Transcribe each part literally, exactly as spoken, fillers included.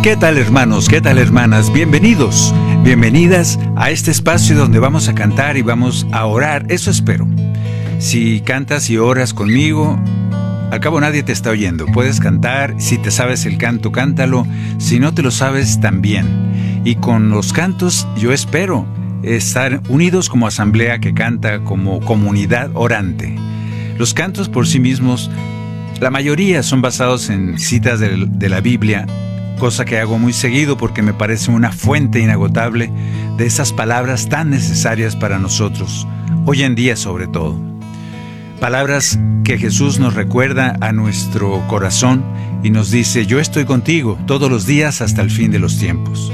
¿Qué tal, hermanos? ¿Qué tal, hermanas? Bienvenidos, bienvenidas a este espacio donde vamos a cantar y vamos a orar. Eso espero. Si cantas y oras conmigo, al cabo nadie te está oyendo. Puedes cantar, si te sabes el canto, cántalo. Si no te lo sabes, también. Y con los cantos yo espero estar unidos como asamblea que canta, como comunidad orante. Los cantos por sí mismos, la mayoría son basados en citas de, de la Biblia, cosa que hago muy seguido porque me parece una fuente inagotable de esas palabras tan necesarias para nosotros, hoy en día sobre todo. Palabras que Jesús nos recuerda a nuestro corazón y nos dice: yo estoy contigo todos los días hasta el fin de los tiempos.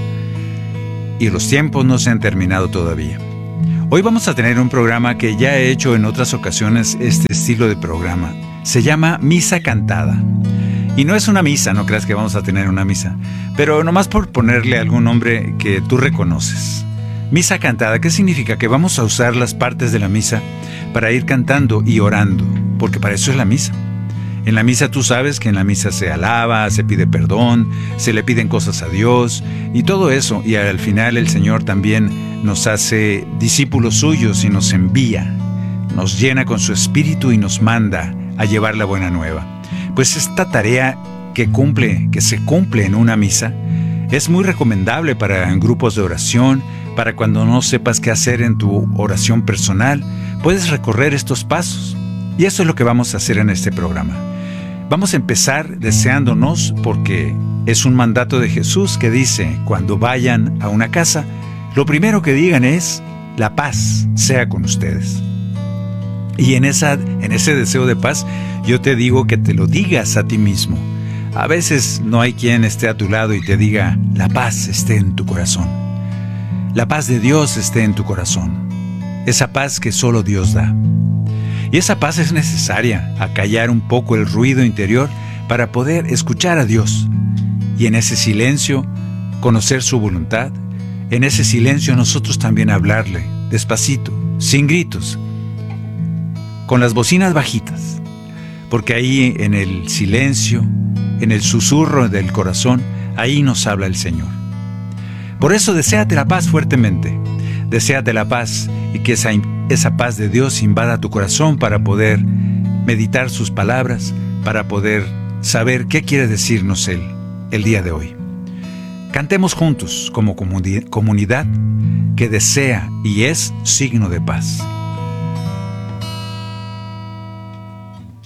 Y los tiempos no se han terminado todavía. Hoy vamos a tener un programa que ya he hecho en otras ocasiones, este estilo de programa. Se llama Misa Cantada. Y no es una misa, no creas que vamos a tener una misa, pero nomás por ponerle algún nombre que tú reconoces. Misa cantada, ¿qué significa? Que vamos a usar las partes de la misa para ir cantando y orando, porque para eso es la misa. En la misa tú sabes que en la misa se alaba, se pide perdón, se le piden cosas a Dios y todo eso, y al final el Señor también nos hace discípulos suyos y nos envía, nos llena con su espíritu y nos manda a llevar la buena nueva. Pues esta tarea que cumple, que se cumple en una misa, es muy recomendable para en grupos de oración, para cuando no sepas qué hacer en tu oración personal, puedes recorrer estos pasos. Y eso es lo que vamos a hacer en este programa. Vamos a empezar deseándonos, porque es un mandato de Jesús que dice: cuando vayan a una casa, lo primero que digan es: la paz sea con ustedes. Y en, esa, en ese deseo de paz, yo te digo que te lo digas a ti mismo. A veces no hay quien esté a tu lado y te diga: la paz esté en tu corazón. La paz de Dios esté en tu corazón. Esa paz que solo Dios da. Y esa paz es necesaria, acallar un poco el ruido interior para poder escuchar a Dios. Y en ese silencio, conocer su voluntad. En ese silencio nosotros también hablarle, despacito, sin gritos, con las bocinas bajitas, porque ahí en el silencio, en el susurro del corazón, ahí nos habla el Señor. Por eso deséate la paz fuertemente, deséate la paz y que esa, esa paz de Dios invada tu corazón para poder meditar sus palabras, para poder saber qué quiere decirnos Él el día de hoy. Cantemos juntos como comuni- comunidad que desea y es signo de paz.